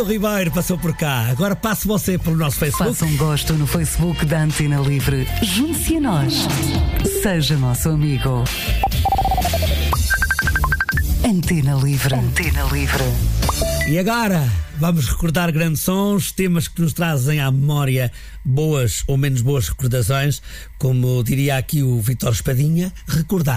Bruno Ribeiro passou por cá. Agora passe você pelo nosso Facebook. Faça um gosto no Facebook da Antena Livre. Junte-se a nós. Seja nosso amigo. Antena Livre. Antena Livre. E agora vamos recordar grandes sons, temas que nos trazem à memória boas ou menos boas recordações, como diria aqui o Vítor Espadinha, recordar.